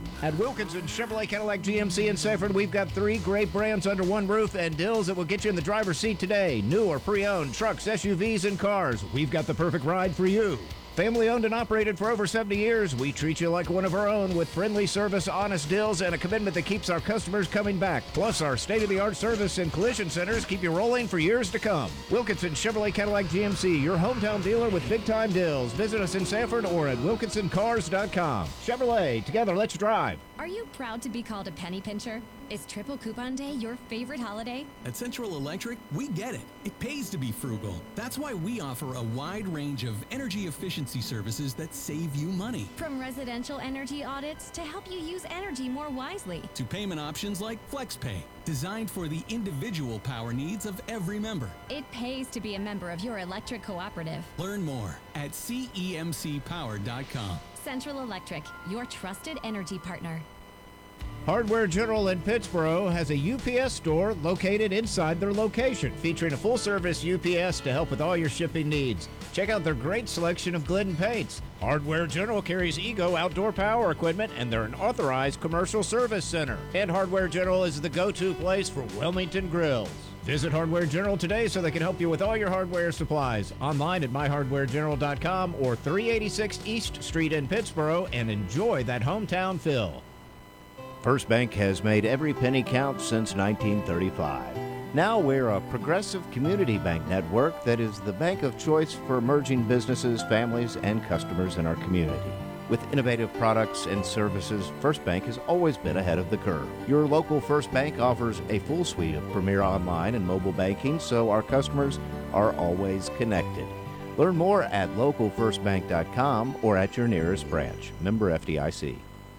At Wilkinson Chevrolet Cadillac GMC in Sanford, we've got 3 great brands under one roof and deals that will get you in the driver's seat today. New or pre-owned trucks, SUVs, and cars. We've got the perfect ride for you. Family owned and operated for over 70 years, we treat you like one of our own with friendly service, honest deals, and a commitment that keeps our customers coming back. Plus, our state-of-the-art service and collision centers keep you rolling for years to come. Wilkinson Chevrolet Cadillac GMC, your hometown dealer with big-time deals. Visit us in Sanford or at wilkinsoncars.com. Chevrolet, together, let's drive. Are you proud to be called a penny pincher? Is Triple Coupon Day your favorite holiday? At Central Electric, we get it. It pays to be frugal. That's why we offer a wide range of energy efficiency services that save you money. From residential energy audits to help you use energy more wisely. To payment options like FlexPay, designed for the individual power needs of every member. It pays to be a member of your electric cooperative. Learn more at cemcpower.com. Central Electric, your trusted energy partner. Hardware General in Pittsboro has a UPS store located inside their location, featuring a full-service UPS to help with all your shipping needs. Check out their great selection of Glidden paints. Hardware General carries Ego outdoor power equipment, and they're an authorized commercial service center. And Hardware General is the go-to place for Wilmington grills. Visit Hardware General today so they can help you with all your hardware supplies. Online at myhardwaregeneral.com or 386 East Street in Pittsboro, and enjoy that hometown feel. First Bank has made every penny count since 1935. Now we're a progressive community bank network that is the bank of choice for emerging businesses, families, and customers in our community. With innovative products and services, First Bank has always been ahead of the curve. Your local First Bank offers a full suite of premier online and mobile banking, so our customers are always connected. Learn more at localfirstbank.com or at your nearest branch. Member FDIC.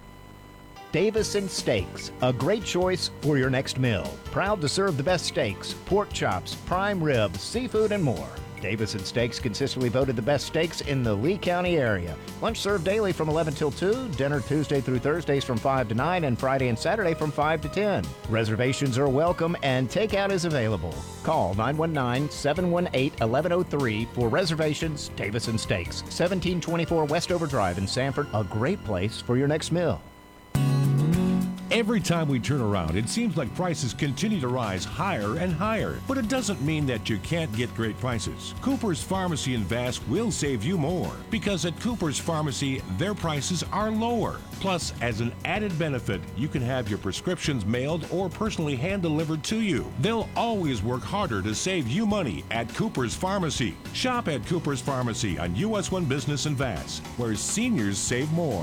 Davison Steaks, a great choice for your next meal. Proud to serve the best steaks, pork chops, prime rib, seafood, and more. Davison Steaks consistently voted the best steaks in the Lee County area. Lunch served daily from 11 till 2, dinner Tuesday through Thursdays from 5 to 9, and Friday and Saturday from 5 to 10. Reservations are welcome and takeout is available. Call 919-718-1103 for reservations. Davison Steaks, 1724 Westover Drive in Sanford, a great place for your next meal. Every time we turn around, it seems like prices continue to rise higher and higher. But it doesn't mean that you can't get great prices. Cooper's Pharmacy in Vass will save you more, because at Cooper's Pharmacy, their prices are lower. Plus, as an added benefit, you can have your prescriptions mailed or personally hand-delivered to you. They'll always work harder to save you money at Cooper's Pharmacy. Shop at Cooper's Pharmacy on US 1 Business in Vass, where seniors save more.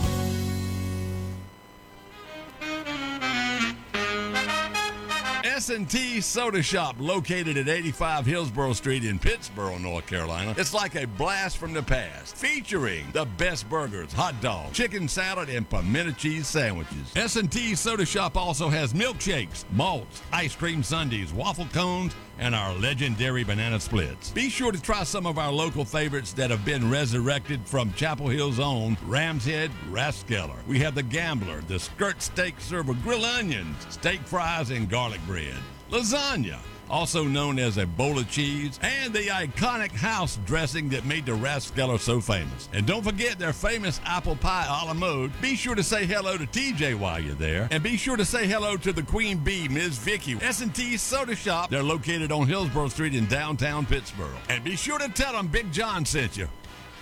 S&T Soda Shop, located at 85 Hillsborough Street in Pittsboro, North Carolina. It's like a blast from the past, featuring the best burgers, hot dogs, chicken salad, and pimento cheese sandwiches. S&T Soda Shop also has milkshakes, malts, ice cream sundaes, waffle cones, and our legendary banana splits. Be sure to try some of our local favorites that have been resurrected from Chapel Hill's own Ram's Head Rathskeller. We have the Gambler, the skirt steak served with grilled onions, steak fries, and garlic bread. Lasagna, also known as a bowl of cheese, and the iconic house dressing that made the Rathskeller so famous. And don't forget their famous apple pie a la mode. Be sure to say hello to TJ while you're there, and be sure to say hello to the Queen Bee, Ms. Vicky. S&T Soda Shop, they're located on Hillsborough Street in downtown Pittsboro. And be sure to tell them Big John sent you.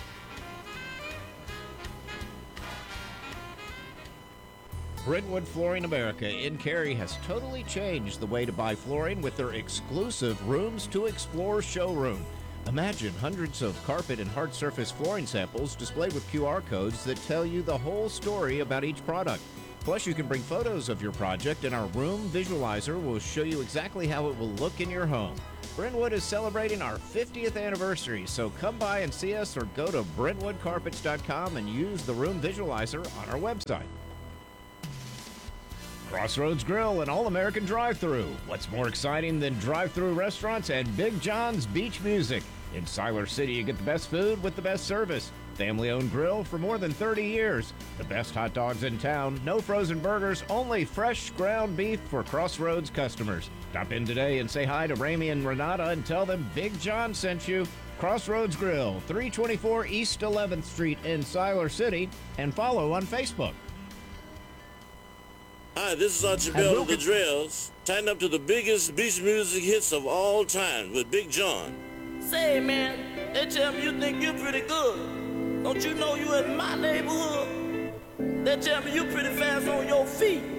Brentwood Flooring America in Cary has totally changed the way to buy flooring with their exclusive Rooms to Explore showroom. Imagine hundreds of carpet and hard surface flooring samples displayed with QR codes that tell you the whole story about each product. Plus, you can bring photos of your project, and our room visualizer will show you exactly how it will look in your home. Brentwood is celebrating our 50th anniversary, so come by and see us or go to brentwoodcarpets.com and use the room visualizer on our website. Crossroads Grill and All-American Drive-Thru. What's more exciting than drive-thru restaurants and Big John's beach music? In Siler City, you get the best food with the best service. Family-owned grill for more than 30 years. The best hot dogs in town, no frozen burgers, only fresh ground beef for Crossroads customers. Stop in today and say hi to Ramey and Renata and tell them Big John sent you. Crossroads Grill, 324 East 11th Street in Siler City, and follow on Facebook. Hi, this is Archie Bell of the Drells. Tighten up to the biggest beach music hits of all time with Big John. Say, man, they tell me you think you're pretty good. Don't you know you in my neighborhood? They tell me you pretty fast on your feet.